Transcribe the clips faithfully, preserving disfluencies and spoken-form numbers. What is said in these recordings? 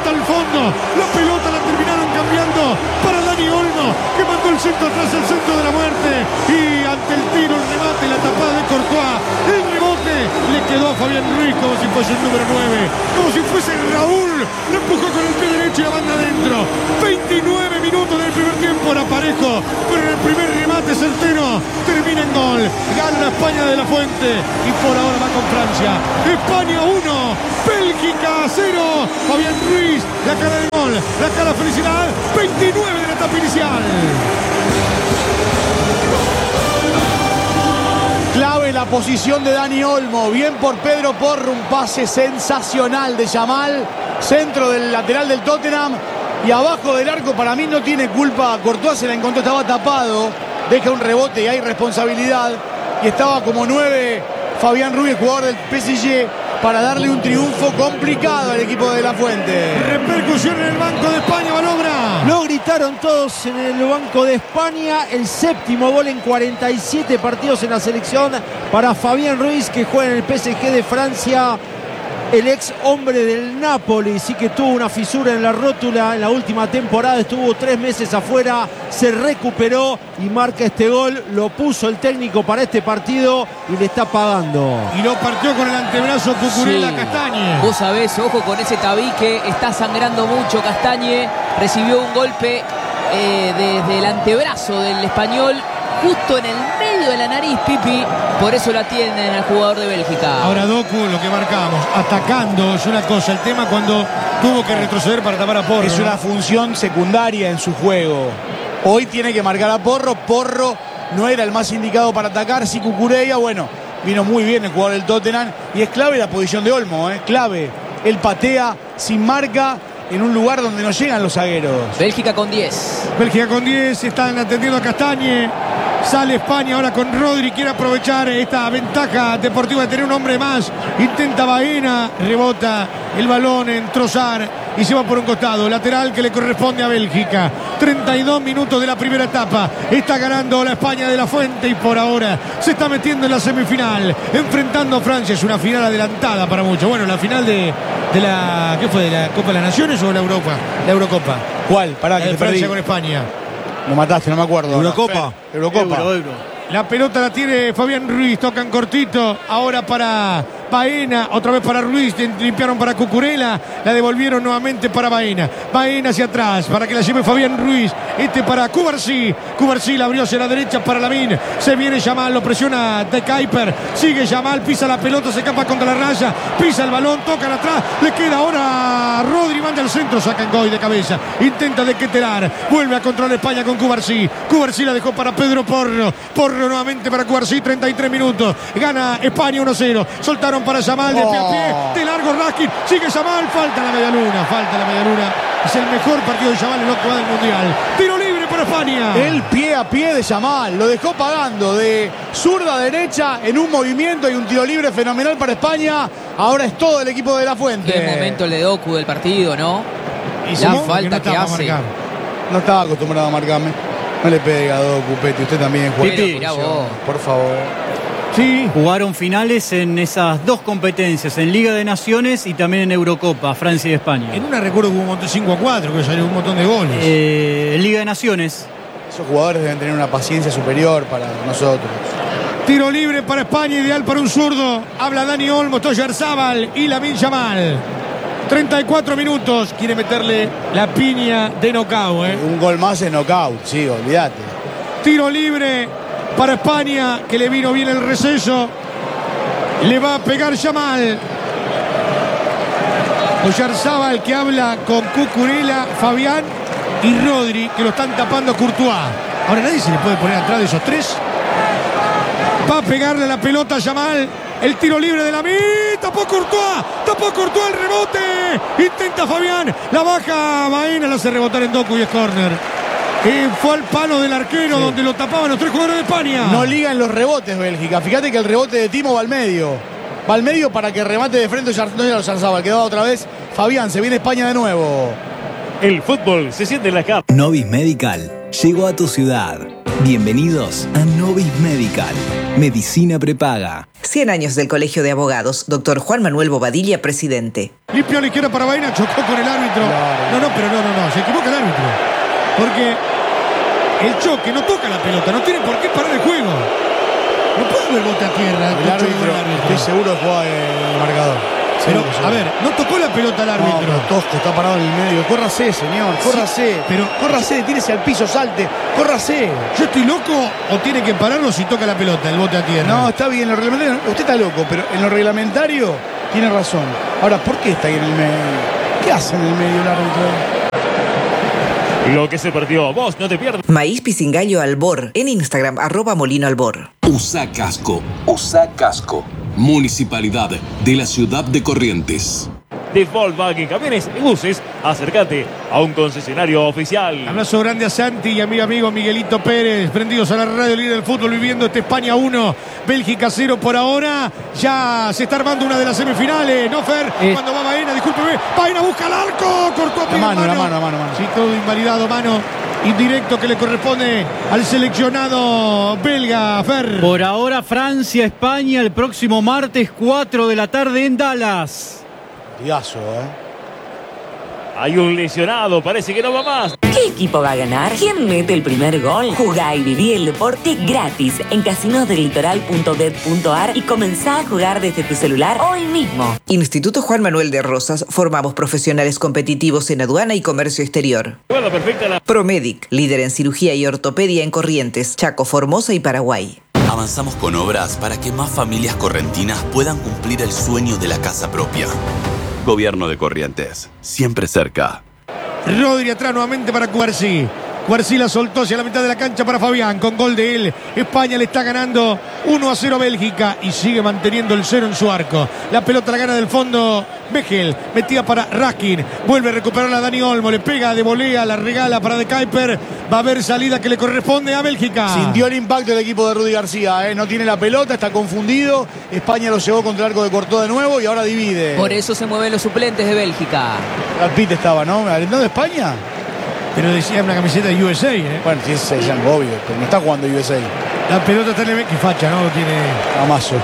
hasta el fondo. La pelota la terminaron cambiando para Dani Olmo, que mandó el centro atrás, el centro de la muerte. Y ante el tiro, el remate y la tapada de Courtois, el rebote le quedó a Fabián Ruiz como si fuese el número nueve, como si fuese Raúl. Lo empujó con el pie derecho y la banda adentro. veintinueve minutos del primer tiempo, era parejo, pero en el primer remate certero termina en gol. Gana España de la Fuente y por ahora va con Francia. España uno, Bélgica cero. Fabián Ruiz, la cara de gol, la cara de felicidad. veintinueve de la etapa inicial. Clave la posición de Dani Olmo. Bien por Pedro Porro. Un pase sensacional de Yamal. Centro del lateral del Tottenham. Y abajo del arco, para mí no tiene culpa. Courtois se la encontró, estaba tapado. Deja un rebote y hay responsabilidad. Y estaba como nueve Fabián Ruiz, jugador del P S G, para darle un triunfo complicado al equipo de la Fuente. Repercusión en el banco de España, Malogra. Lo gritaron todos en el banco de España. El séptimo gol en cuarenta y siete partidos en la selección para Fabián Ruiz, que juega en el P S G de Francia. El ex hombre del Napoli, sí que tuvo una fisura en la rótula en la última temporada, estuvo tres meses afuera, se recuperó y marca este gol. Lo puso el técnico para este partido y le está pagando. Y lo partió con el antebrazo Cucurella, sí. Castañe. Vos sabés, ojo con ese tabique, está sangrando mucho Castañe, recibió un golpe eh, desde el antebrazo del español, justo en el medio de la nariz, Pipi, por eso la tienen al jugador de Bélgica. Ahora Doku, lo que marcamos, atacando es una cosa, el tema cuando tuvo que retroceder para tapar a Porro. Es una función secundaria en su juego. Hoy tiene que marcar a Porro. Porro no era el más indicado para atacar. Sí, Cucurella, bueno, vino muy bien el jugador del Tottenham. Y es clave la posición de Olmo, ¿eh? Clave. Él patea sin marca en un lugar donde no llegan los zagueros. Bélgica con diez. Bélgica con diez, están atendiendo a Castañe. Sale España ahora con Rodri, quiere aprovechar esta ventaja deportiva de tener un hombre más. Intenta Baena, rebota el balón en Trossard y se va por un costado. Lateral que le corresponde a Bélgica. treinta y dos minutos de la primera etapa. Está ganando la España de la Fuente y por ahora se está metiendo en la semifinal. Enfrentando a Francia. Es una final adelantada para muchos. Bueno, la final de, de la... ¿Qué fue? ¿De la Copa de las Naciones o la Europa? La Eurocopa. ¿Cuál? Pará, que de te Francia perdí. con España. Lo mataste, no me acuerdo. Eurocopa. Eurocopa. Euro, Euro. La pelota la tiene Fabián Ruiz, tocan cortito, ahora para Baena, otra vez para Ruiz, limpiaron para Cucurella, la devolvieron nuevamente para Baena. Baena hacia atrás, para que la lleve Fabián Ruiz, este para Cubarsí, Cubarsí la abrió hacia la derecha para Lamine, se viene Yamal, lo presiona De Kuiper, sigue Yamal, pisa la pelota, se escapa contra la raya, pisa el balón, tocan atrás, le queda ahora Rodri, manda al centro, saca en Goy de cabeza, intenta de Quetelar, vuelve a controlar España con Cubarsí, Cubarsí la dejó para Pedro Porro, Porro nuevamente para Cubarsí, treinta y tres minutos, gana España uno cero, soltaron para Yamal de pie a pie, de largo Raskin, sigue Yamal, falta la media luna, falta la media luna, es el mejor partido de Yamal en lo que va del Mundial, tiro libre para España. El pie a pie de Yamal, lo dejó pagando de zurda a derecha en un movimiento y un tiro libre fenomenal para España, ahora es todo el equipo de la Fuente. Qué momento el de Doku del partido, ¿no? Y la no, falta que, que no hace. No estaba acostumbrado a marcarme. No le pega a Doku, Peti, usted también juega. Pipi, mirá vos. Por favor. Sí. Jugaron finales en esas dos competencias, en Liga de Naciones y también en Eurocopa, Francia y España. En una recuerdo que hubo un montón cinco a cuatro, que salió un montón de goles. Eh, Liga de Naciones. Esos jugadores deben tener una paciencia superior para nosotros. Tiro libre para España, ideal para un zurdo. Habla Dani Olmo, Oyarzábal y Lamine Yamal. treinta y cuatro minutos, quiere meterle la piña de knockout, ¿eh? Un gol más en knockout, sí, olvídate. Tiro libre para España, que le vino bien el receso. Le va a pegar Yamal. Oyarzábal, que habla con Cucurella, Fabián y Rodri, que lo están tapando a Courtois. Ahora nadie se le puede poner atrás de esos tres. Va a pegarle la pelota a Yamal. El tiro libre de Lamine. Tapó Courtois. Tapó Courtois el rebote. Intenta Fabián. La baja Baena. La hace rebotar en Doku y es córner. Eh, fue al palo del arquero, sí, donde lo tapaban los tres jugadores de España. No ligan los rebotes Bélgica. Fíjate que el rebote de Timo va al medio. Va al medio para que remate de frente. No ya lo Oyarzábal. Quedaba otra vez Fabián. Se viene España de nuevo. El fútbol se siente en la cara. Novis Medical llegó a tu ciudad. Bienvenidos a Novis Medical. Medicina prepaga. cien años del Colegio de Abogados. Doctor Juan Manuel Bobadilla, presidente. Limpió a la izquierda para Baena, chocó con el árbitro. No, no, pero no, no, no. Se equivoca el árbitro. Porque el choque no toca la pelota. No tiene por qué parar el juego. No puede haber bote a tierra. El árbitro, estoy seguro que juega el marcador. Pero, a ver, no tocó la pelota al árbitro. No, pero Tosco está parado en el medio. Córrase, señor, córrase. Sí, pero córrase, tírese al piso, salte. Córrase. ¿Yo estoy loco o tiene que pararlo si toca la pelota, el bote a tierra? No, está bien, en lo reglamentario. Usted está loco, pero en lo reglamentario tiene razón. Ahora, ¿por qué está ahí en el medio? ¿Qué hace en el medio el árbitro? Lo que se perdió, vos no te pierdas. Maíz Pisingallo Albor. En Instagram, arroba Molino Albor. Usa casco. Usa casco. Municipalidad de la ciudad de Corrientes. De Volkswagen Camiones y Buses, acércate a un concesionario oficial. Abrazo grande a Santi y a mi amigo Miguelito Pérez, prendidos a la radio líder del fútbol, viviendo este España uno, Bélgica cero por ahora. Ya se está armando una de las semifinales, ¿no, Fer? Es... Cuando va Baena, discúlpeme, Baena busca el arco, cortó a la mano, mano, la mano, mano, mano. Sí, todo invalidado, mano. Indirecto que le corresponde al seleccionado belga, Fer. Por ahora Francia, España, el próximo martes cuatro de la tarde en Dallas. Diazo, ¿eh? Hay un lesionado, parece que no va más. ¿Qué equipo va a ganar? ¿Quién mete el primer gol? Jugá y viví el deporte gratis en casinos del litoral punto bet punto ar y comenzá a jugar desde tu celular hoy mismo. Instituto Juan Manuel de Rosas. Formamos profesionales competitivos en aduana y comercio exterior. Bueno, perfecta la... Promedic, líder en cirugía y ortopedia en Corrientes, Chaco, Formosa y Paraguay. Avanzamos con obras para que más familias correntinas puedan cumplir el sueño de la casa propia. Gobierno de Corrientes, siempre cerca. Rodri atrás nuevamente para Cuarcí. Cuarcí la soltó hacia la mitad de la cancha para Fabián, con gol de él. España le está ganando uno a cero a Bélgica y sigue manteniendo el cero en su arco. La pelota la gana del fondo Bechel, metida para Raskin. Vuelve a recuperarla Dani Olmo, le pega de volea, la regala para De Kuyper. Va a haber salida que le corresponde a Bélgica. Sintió el impacto del equipo de Rudy García, ¿eh? No tiene la pelota, está confundido. España lo llevó contra el arco de Courtois de nuevo y ahora divide. Por eso se mueven los suplentes de Bélgica. Brad Pitt estaba, ¿no? ¿Alentando de España? Pero decía una camiseta de U S A, ¿eh? Bueno, sí, es algo obvio, pero no está jugando U S A. La pelota está en el... Qué facha, ¿no? Tiene... Amazo.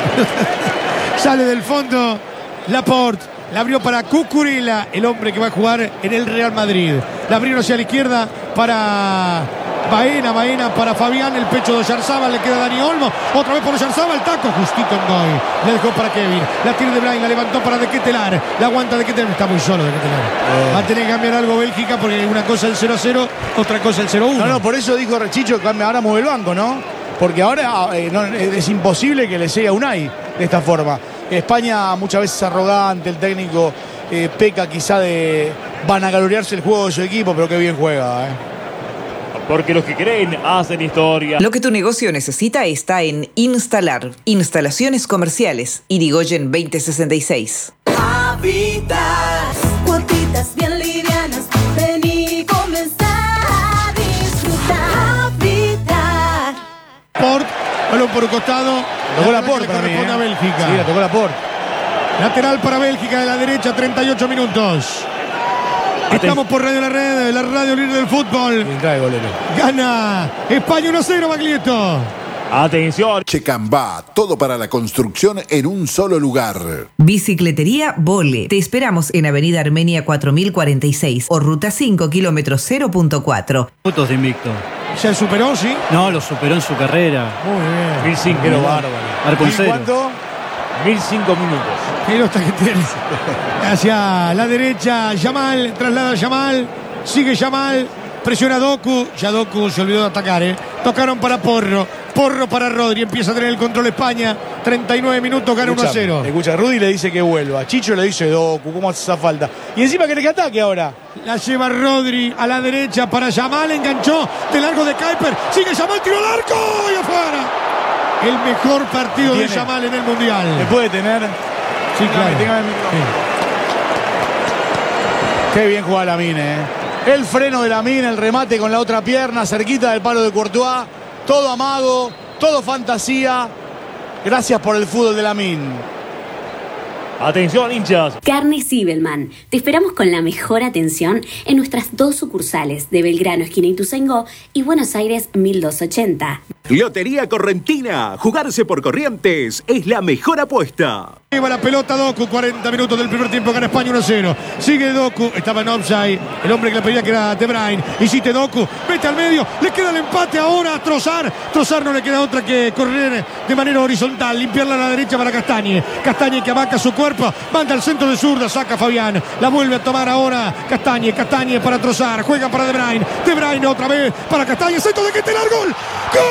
Sale del fondo Laporte. La abrió para Cucurella, el hombre que va a jugar en el Real Madrid. La abrieron hacia la izquierda para Baena, Baena para Fabián, el pecho de Oyarzabal, le queda Dani Olmo, otra vez por Oyarzabal, taco, justito en gol. Le dejó para Kevin, la tiene de Brain, la levantó para De Ketelaere, la aguanta De Ketelaere, está muy solo De Ketelaere. Eh. Va a tener que cambiar algo Bélgica porque una cosa el cero a cero, otra cosa el cero a uno. No, no, por eso dijo Rechicho que ahora mueve el banco, ¿no? Porque ahora eh, no, es imposible que le llegue a Unai de esta forma. España muchas veces arrogante, el técnico eh, peca quizá de vanagloriarse el juego de su equipo, pero qué bien juega, ¿eh? Porque los que creen hacen historia. Lo que tu negocio necesita está en Instalar. Instalaciones comerciales. Irigoyen veinte sesenta y seis. Habitas, cuotitas bien livianas. Vení y comenzá a disfrutar. Habitar. Port, balón por un costado. Tocó la Port para mí, corresponde ¿eh? a Bélgica. Sí, la tocó la Port. Lateral para Bélgica de la derecha, treinta y ocho minutos. Estamos por Radio La Red, la radio líder del fútbol. Gana España uno a cero, Baglietto. Atención. Checambá, todo para la construcción en un solo lugar. Bicicletería Vole. Te esperamos en Avenida Armenia cuatro mil cuarenta y seis o Ruta cinco, kilómetro cero punto cuatro. Puntos de invicto. ¿Se superó, sí? No, lo superó en su carrera. Muy bien. mil cinco. Pero bárbaro. Arco en cero. ¿Cuánto? mil cinco minutos. Pelota que tiene. Hacia la derecha, Yamal, traslada a Yamal, sigue Yamal, presiona a Doku, ya Doku se olvidó de atacar, ¿eh? Tocaron para Porro, Porro para Rodri, empieza a tener el control España, treinta y nueve minutos, gana uno a cero. Escucha, Rudy le dice que vuelva, Chicho le dice Doku, ¿cómo hace esa falta? Y encima quiere que ataque ahora. La lleva Rodri a la derecha para Yamal, enganchó de largo de Kuyper, sigue Yamal, tiró al arco y afuera. El mejor partido de Yamal en el Mundial. ¿Le puede tener? Sí, claro. Sí. Qué bien juega Lamine, ¿eh? El freno de Lamine, el remate con la otra pierna, cerquita del palo de Courtois. Todo amago, todo fantasía. Gracias por el fútbol de Lamine. Atención, hinchas. Carne Zibelman. Te esperamos con la mejor atención en nuestras dos sucursales de Belgrano, esquina Ituzaingó, y Buenos Aires mil doscientos ochenta. Lotería Correntina. Jugarse por Corrientes es la mejor apuesta. Lleva la pelota Doku, cuarenta minutos del primer tiempo, gana España uno cero. Sigue Doku, estaba en offside, el hombre que le pedía que era De Bruyne. Hiciste Doku, mete al medio, le queda el empate ahora a Trossard. Trossard no le queda otra que correr de manera horizontal, limpiarla a la derecha para Castagne. Castagne que abaca su cuerpo, manda al centro de zurda, saca Fabián. La vuelve a tomar ahora Castagne, Castagne para Trossard, juega para De Bruyne. De Bruyne otra vez para Castagne, centro de Ketelaar, gol. ¡Gol!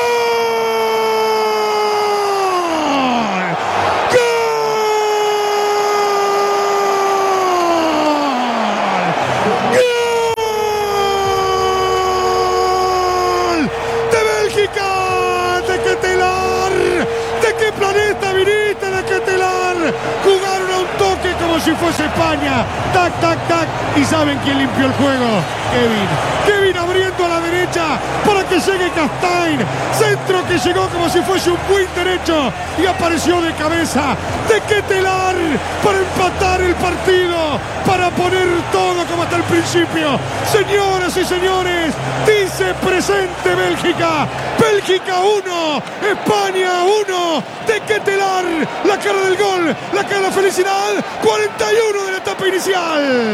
Jugaron a un toque como si fuese España. Tac, tac, tac. ¿Y saben quién limpió el juego? Kevin. Kevin abriendo a la derecha para que llegue Castagne. Centro que llegó como si fuese un buen derecho y apareció de cabeza de Ketelaar para empatar el partido, para poner todo como hasta el principio. Señoras y señores, dice presente Bélgica. Bélgica uno, España uno. De Ketelaar, la cara del gol, la cara de la felicidad. cuarenta y uno de la etapa inicial.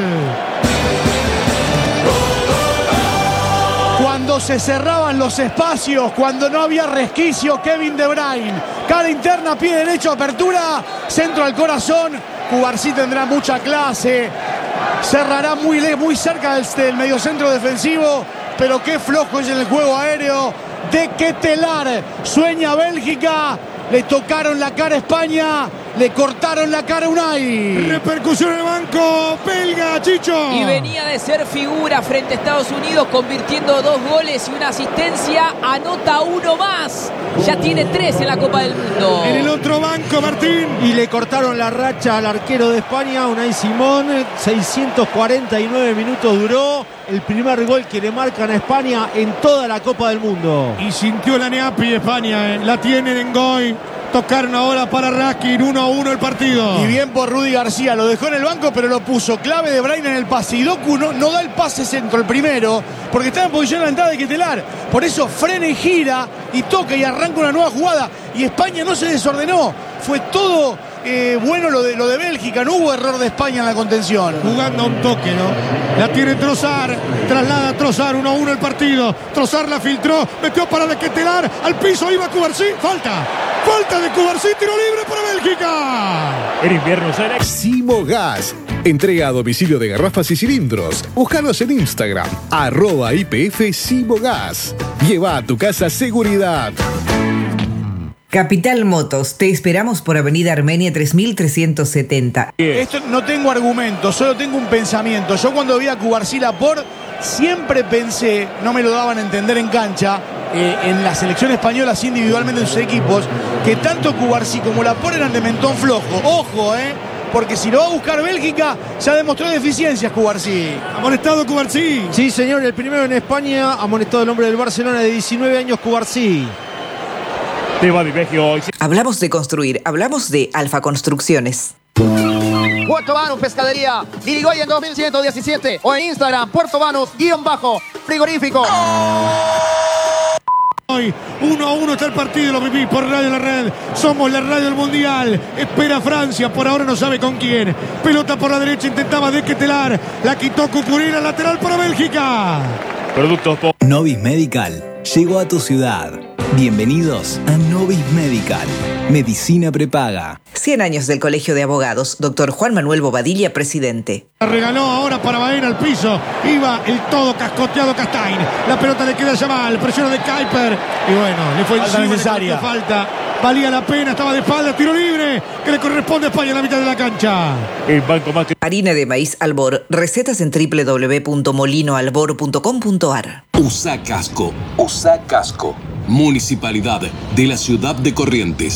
Cuando se cerraban los espacios, cuando no había resquicio, Kevin De Bruyne. Cara interna, pie derecho, apertura, centro al corazón. Cubarsí tendrá mucha clase. Cerrará muy, muy cerca del, del mediocentro defensivo. Pero qué flojo es en el juego aéreo de Ketelaar. Sueña Bélgica. Le tocaron la cara a España. Le cortaron la cara a Unai. Repercusión en el banco belga, Chicho. Y venía de ser figura frente a Estados Unidos, convirtiendo dos goles y una asistencia. Anota uno más. Ya tiene tres en la Copa del Mundo. En el otro banco, Martín. Y le cortaron la racha al arquero de España, Unai Simón. seiscientos cuarenta y nueve minutos duró. El primer gol que le marcan a España en toda la Copa del Mundo. Y sintió la Neapi España, ¿eh? La tienen en Goy. Tocaron ahora para Raskin, uno a uno el partido. Y bien por Rudy García, lo dejó en el banco, pero lo puso clave De Bruyne en el pase. Y Doku no, no da el pase centro, el primero, porque está en posición de la entrada de Ketelaar. Por eso frena y gira y toca y arranca una nueva jugada. Y España no se desordenó. Fue todo eh, bueno lo de, lo de Bélgica. No hubo error de España en la contención. Jugando a un toque, ¿no? La tiene Trossard, traslada a Trossard, uno a uno el partido. Trossard la filtró, metió para de Ketelaar, al piso iba Cubarsí, falta. Falta de Cubarsí, tiro libre para Bélgica. En invierno será Simogas. Entrega a domicilio de garrafas y cilindros. Búscalos en Instagram, arroba I P F Simogas. Lleva a tu casa seguridad. Capital Motos, te esperamos por Avenida Armenia tres mil trescientos setenta. Esto no tengo argumento, solo tengo un pensamiento. Yo cuando vi a Cubarsí Laporte siempre pensé, no me lo daban a entender en cancha, eh, en la selección española, así individualmente en sus equipos, que tanto Cubarsí como Laporte eran de mentón flojo. Ojo, eh, porque si lo va a buscar Bélgica, ya demostró deficiencias Cubarsí. Amonestado Cubarsí. Sí, señor, el primero en España, amonestado el hombre del Barcelona de diecinueve años, Cubarsí. Hablamos de construir, hablamos de Alfa Construcciones. Puerto Banus Pescadería, Irigoyen dos mil ciento diecisiete o en Instagram, Puerto Banus, guión bajo, frigorífico. Hoy, uno a uno está el partido, lo viví por Radio La Red. Somos la radio del Mundial. Espera Francia, por ahora no sabe con quién. Pelota por la derecha, intentaba de Ketelaar. La quitó Cucurella, lateral para Bélgica. Productos po- Novis Medical llegó a tu ciudad. Bienvenidos a Novis Medical. Medicina prepaga. cien años del Colegio de Abogados. Doctor Juan Manuel Bobadilla, presidente. La regaló ahora para Baena al piso. Iba el todo cascoteado Castagne. La pelota le queda a Yamal. Presiona de Kuiper. Y bueno, le fue falta encima, necesaria. le falta. Valía la pena, estaba de espalda. Tiro libre que le corresponde a España en la mitad de la cancha. El banco más que... Harina de maíz Albor. Recetas en doble u doble u doble u punto molino albor punto com punto a r. Usa casco. Usa casco. Municipalidad de la ciudad de Corrientes.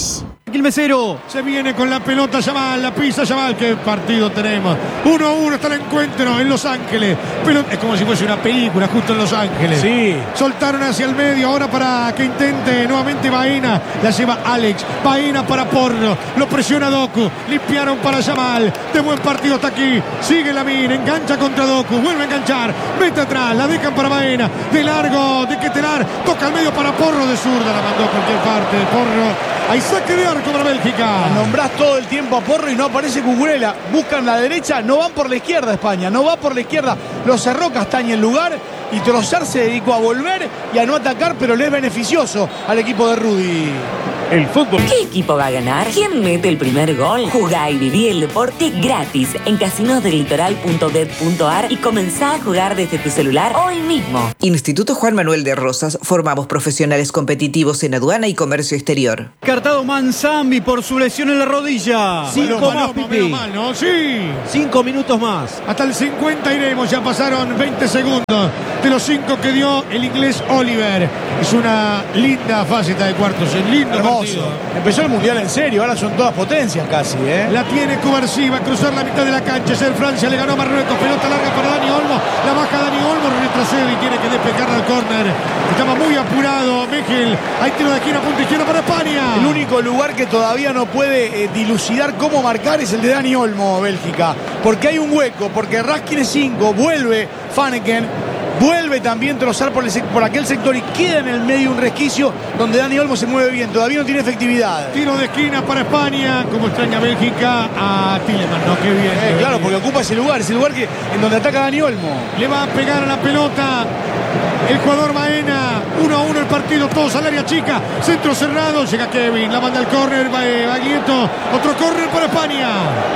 Quilmesero. Se viene con la pelota Yamal, la pisa Yamal. Qué partido tenemos. uno a uno está el encuentro en Los Ángeles. Pero es como si fuese una película justo en Los Ángeles. Sí. Soltaron hacia el medio ahora para que intente nuevamente Baena. La lleva Alex. Baena para Porro. Lo presiona Doku. Limpiaron para Yamal. De buen partido hasta aquí. Sigue Lamin. Engancha contra Doku. Vuelve a enganchar. Mete atrás. La dejan para Baena. De largo. De Ketelar. Toca al medio para Porro. De zurda. La mandó a cualquier parte. Porro. Hay saque de arco para Bélgica. Nombrás todo el tiempo a Porro y no aparece Cucurella. Buscan la derecha, no van por la izquierda España, no va por la izquierda. Lo cerró Castaña el lugar y Trossard se dedicó a volver y a no atacar, pero le es beneficioso al equipo de Rudy. El fútbol. ¿Qué equipo va a ganar? ¿Quién mete el primer gol? Jugá y viví el deporte gratis en casinos del litoral punto bet punto ar y comenzá a jugar desde tu celular hoy mismo. Instituto Juan Manuel de Rosas. Formamos profesionales competitivos en aduana y comercio exterior. Cartado Manzambi por su lesión en la rodilla. Cinco Paloma, más, Paloma, Pipi. menos mal, ¿no? Sí. Cinco minutos más. Hasta el cincuenta iremos, ya pasaron veinte segundos de los cinco que dio el inglés Oliver. Es una linda faceta de cuartos, un lindo Hermoso. partido. Empezó el mundial en serio, ahora son todas potencias casi, ¿eh? La tiene Cubarsí, va a cruzar la mitad de la cancha. Ser Francia, le ganó a Marruecos, pelota larga para Dani Olmo. La baja Dani Olmo, retrocede y tiene que despejarla al córner. Estaba muy apurado Mejel. Hay tiro de esquina, punta izquierda para España. El único lugar que todavía no puede eh, dilucidar cómo marcar es el de Dani Olmo, Bélgica. Porque hay un hueco, porque Raskin es cinco, vuelve Fanneken. Vuelve también Trossard por, el, por aquel sector y queda en el medio un resquicio donde Dani Olmo se mueve bien. Todavía no tiene efectividad. Tiro de esquina para España. Como extraña Bélgica a Tielemans. No, qué bien. Eh, claro, porque ocupa ese lugar, ese lugar que, en donde ataca Dani Olmo. Le va a pegar a la pelota el jugador Baena. uno a uno el partido, todos al área chica. Centro cerrado, llega Kevin, la manda al córner, Baglietto. Otro córner para España.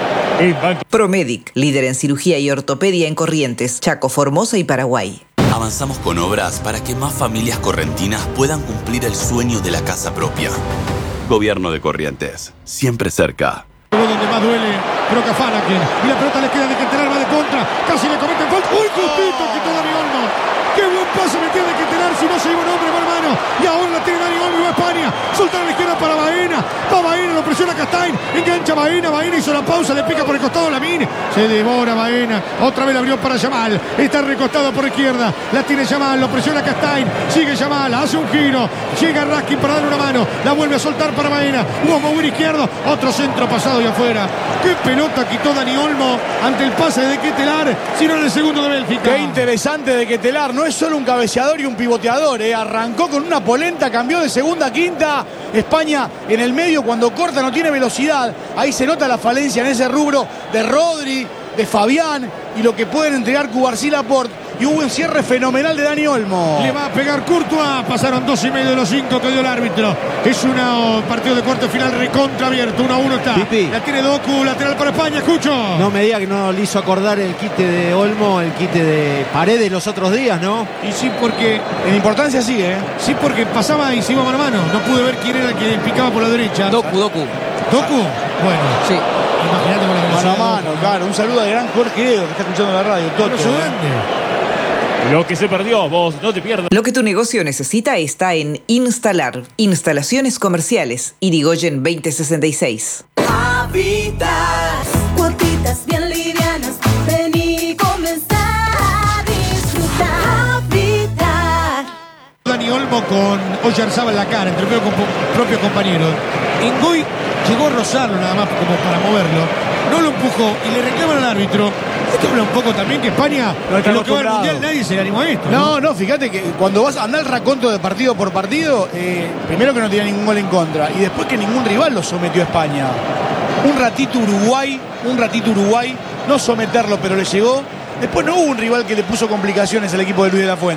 Promedic, líder en cirugía y ortopedia en Corrientes, Chaco, Formosa y Paraguay. Avanzamos con obras para que más familias correntinas puedan cumplir el sueño de la casa propia. Gobierno de Corrientes, siempre cerca. Donde más duele, creo que a Fanneken. Y la pelota le queda de Ketelar, va de contra. Casi le cometen falta. ¡Uy, justito! Quitó Dani Olmo. ¡Qué buen pase metió de Ketelar! Si no se iba un hombre, mano a mano. Y ahora la tiene Dani Olmo y va a España. Soltar a la izquierda para Baena. Va Baena, lo presiona Castañ. Engancha Baena. Baena hizo la pausa, le pica por el costado Lamin. Se devora Baena. Otra vez la abrió para Yamal. Está recostado por izquierda. La tiene Yamal, lo presiona Castañ. Sigue Yamal, hace un giro. Llega Raskin para darle una mano. La vuelve a soltar para Baena. Hubo mover izquierdo. Otro centro pasado y afuera. ¡Qué pelota quitó Dani Olmo ante el pase de Ketelar! Sino en el segundo de Bélgica. Qué interesante de Ketelar. No es solo un cabeceador y un pivoteador. ¿eh? Arrancó con una polenta, cambió de segunda a quinta. España en el medio cuando corta no tiene velocidad. Ahí se nota la falencia en ese rubro de Rodri, de Fabián y lo que pueden entregar Cubarsí y Laporte. Y hubo un cierre fenomenal de Dani Olmo. Le va a pegar Courtois. Pasaron dos y medio de los cinco que dio el árbitro. Es un partido de cuarto final recontra abierto. uno a uno está. Pipi. La tiene Doku, lateral para España. Escucho. No me diga que no le hizo acordar el quite de Olmo, el quite de Paredes los otros días, ¿no? Y sí, porque en importancia sí, ¿eh? Sí, porque pasaba y se iba mano a mano. No pude ver quién era el que picaba por la derecha. Doku, Doku. ¿Doku? Bueno. Sí. Imagínate con la Mano velocidad. a mano, claro. Un saludo al gran Jorge Edo que está escuchando la radio. Toto, No se grande. Lo que se perdió, vos no te pierdas. Lo que tu negocio necesita está en Instalar. Instalaciones comerciales. Irigoyen veinte sesenta y seis. Habitat, cuotitas bien livianas, ven y comenzar a disfrutar. Habitat. Dani Olmo con Oyarzabal en la cara, entre propio, propio compañero. Ingoy llegó a rozarlo nada más como para moverlo. No lo empujó y le reclaman al árbitro. Esto habla un poco también que España, No está en lo que va al acostumbrado. mundial, nadie se le animó a esto. No, no, fíjate que cuando vas a andar el raconto de partido por partido, eh, primero que no tiene ningún gol en contra y después que ningún rival lo sometió a España. Un ratito Uruguay, un ratito Uruguay, no someterlo, pero le llegó. Después no hubo un rival que le puso complicaciones al equipo de Luis de la Fuente.